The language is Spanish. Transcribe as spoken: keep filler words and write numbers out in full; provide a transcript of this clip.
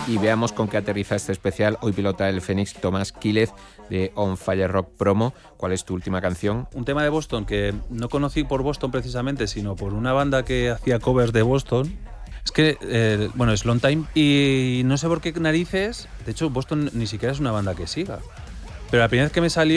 y veamos con qué aterriza este especial. Hoy pilota el Fénix Tomás Quílez de On Fire Rock Promo. ¿Cuál es tu última canción? Un tema de Boston que no conocí por Boston precisamente, sino por una banda que hacía covers de Boston. Es que, eh, bueno, es Long Time y no sé por qué narices, de hecho Boston ni siquiera es una banda que siga, pero la primera vez que me salió